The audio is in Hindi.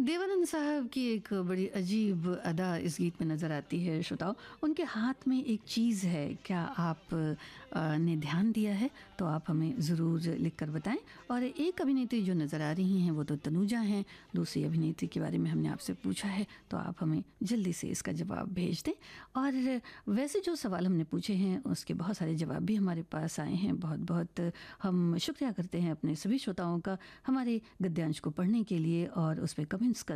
देवानंद साहब की एक बड़ी अजीब अदा इस गीत में नज़र आती है श्रोताओ। उनके हाथ में एक चीज़ है, क्या आप ने ध्यान दिया है? तो आप हमें ज़रूर लिख कर बताएं। और एक अभिनेत्री जो नज़र आ रही हैं वो तो तनुजा हैं। दूसरी अभिनेत्री के बारे में हमने आपसे पूछा है, तो आप हमें जल्दी से इसका जवाब भेज दें। और वैसे जो सवाल हमने पूछे हैं उसके बहुत सारे जवाब भी हमारे पास आए हैं। बहुत बहुत हम शुक्रिया करते हैं अपने सभी श्रोताओं का हमारे गद्यांश को पढ़ने के लिए और उस पर कमेंट